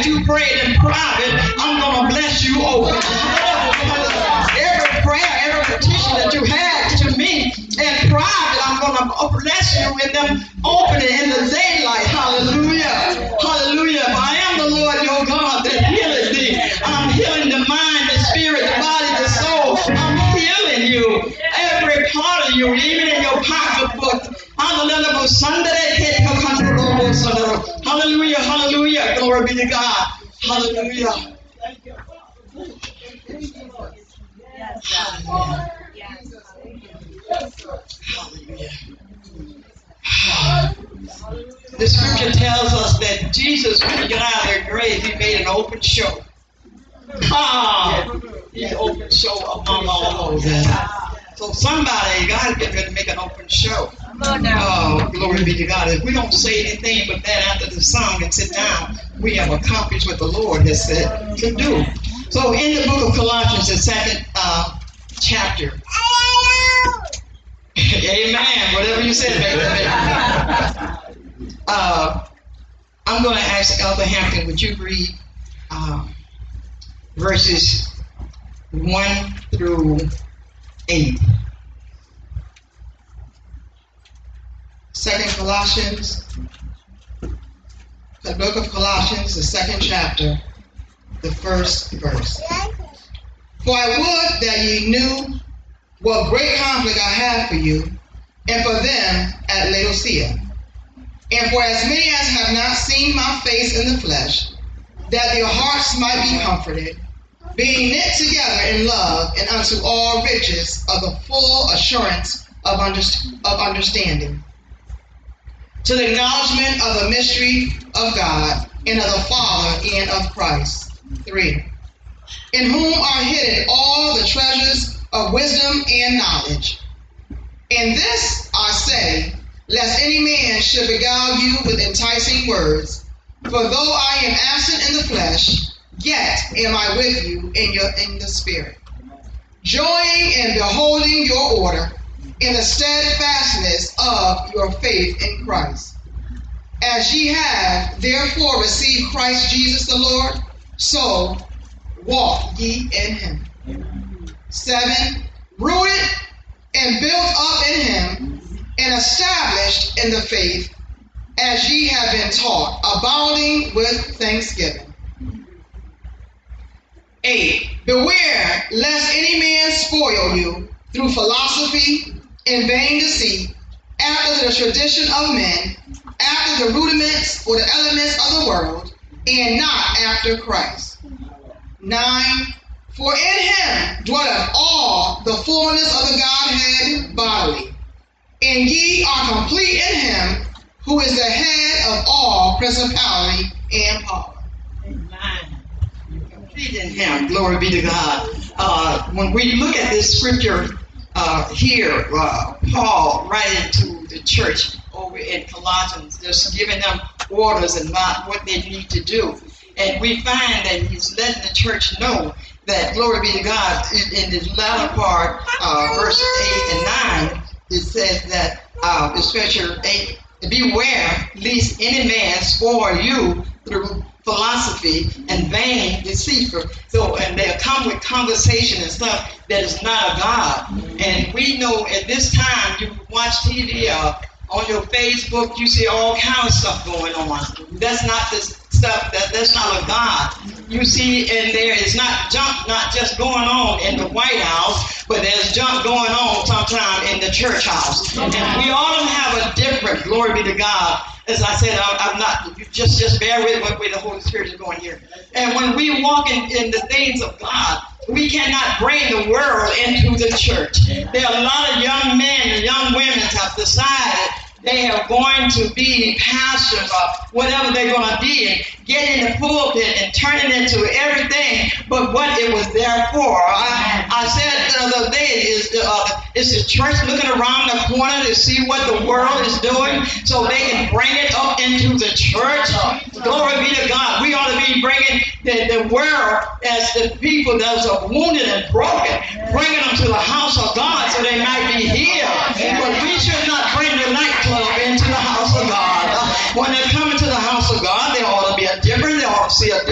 that you prayed in private, I'm going to bless you open. Every prayer, every petition that you had to me in private, I'm going to bless you in them opening in the daylight. Hallelujah. Hallelujah. For I am the Lord your God that healeth thee. I'm healing the mind, the spirit, the body, the soul. I'm healing you. Every part of you, even in your pocketbook. Hallelujah. Hallelujah. Glory be to God. Hallelujah. Hallelujah. The scripture tells us that Jesus, when he got out of the grave, he made an open show. He's an open show among all those. So somebody, God get ready to make an open show. Oh, glory be to God. If we don't say anything but that after the song and sit down, we have accomplished what the Lord has said to do. So in the book of Colossians, the second chapter. Amen. Whatever you said, baby. I'm going to ask Elder Hampton, would you read verses 1 through 8. Second Colossians, the book of Colossians, the second chapter, the first verse. For I would that ye knew what great conflict I have for you, and for them at Laodicea, and for as many as have not seen my face in the flesh, that their hearts might be comforted, being knit together in love and unto all riches of the full assurance of understanding, to the acknowledgement of the mystery of God and of the Father and of Christ. 3. In whom are hidden all the treasures of wisdom and knowledge. And this I say, lest any man should beguile you with enticing words. For though I am absent in the flesh, yet am I with you in the spirit, joying in beholding your order in the steadfastness of your faith in Christ. As ye have therefore received Christ Jesus the Lord, so walk ye in him. 7. Rooted and built up in him, and established in the faith, as ye have been taught, abounding with thanksgiving. 8. Beware lest any man spoil you through philosophy and vain deceit, after the tradition of men, after the rudiments or the elements of the world, and not after Christ. 9. For in him dwelleth all the fullness of the Godhead bodily, and ye are complete in him, who is the head of all principality and power. Amen. Complete in him. Glory be to God. When we look at this scripture here, Paul writing to the church over in Colossians, just giving them orders and what they need to do. And we find that he's letting the church know that, glory be to God, in the latter part, verse 8 and 9, it says that, the scripture 8, beware lest any man spoil you through philosophy and vain deceit. So, and they come with conversation and stuff that is not of God. And we know at this time, you watch TV on your Facebook, you see all kinds of stuff going on. That's not the stuff, that's not of God. You see, and there is not junk, not just going on in the White House, but there's junk going on sometime in the church house. And we all have a different, glory be to God. As I said, I'm not, you just bear with what the Holy Spirit is going here. And when we walk in the things of God, we cannot bring the world into the church. There are a lot of young men and young women have decided they are going to be pastors or whatever they're going to be, and get in the pulpit and turn it into everything but what it was there for. I said the other day, is the church looking around the corner to see what the world is doing so they can bring it up into the church? Glory be to God. We ought to be bringing the world as the people that are wounded and broken, bringing them to the house of God so they might be healed. But we should not bring the nightclub into the house of God. When they come into the house of God, they ought to be a different. They ought to see a